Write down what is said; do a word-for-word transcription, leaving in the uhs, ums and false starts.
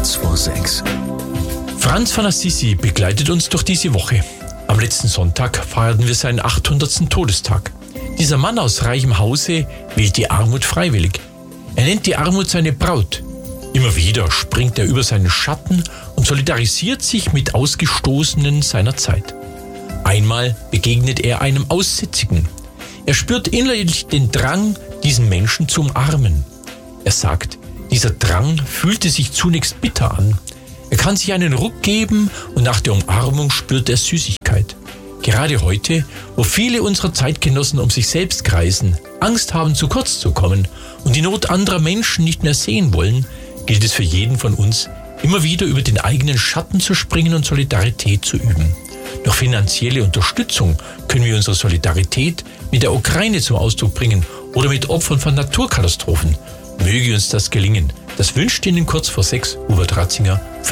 kurz vor sechs. Franz von Assisi begleitet uns durch diese Woche. Am letzten Sonntag feierten wir seinen achthundertsten Todestag. Dieser Mann aus reichem Hause wählt die Armut freiwillig. Er nennt die Armut seine Braut. Immer wieder springt er über seinen Schatten und solidarisiert sich mit Ausgestoßenen seiner Zeit. Einmal begegnet er einem Aussätzigen. Er spürt innerlich den Drang, diesen Menschen zu umarmen. Er sagt, dieser Drang fühlte sich zunächst bitter an. Er kann sich einen Ruck geben und nach der Umarmung spürt er Süßigkeit. Gerade heute, wo viele unserer Zeitgenossen um sich selbst kreisen, Angst haben, zu kurz zu kommen und die Not anderer Menschen nicht mehr sehen wollen, gilt es für jeden von uns, immer wieder über den eigenen Schatten zu springen und Solidarität zu üben. Durch finanzielle Unterstützung können wir unsere Solidarität mit der Ukraine zum Ausdruck bringen oder mit Opfern von Naturkatastrophen. Möge uns das gelingen. Das wünscht Ihnen kurz vor sechs Hubert Ratzinger.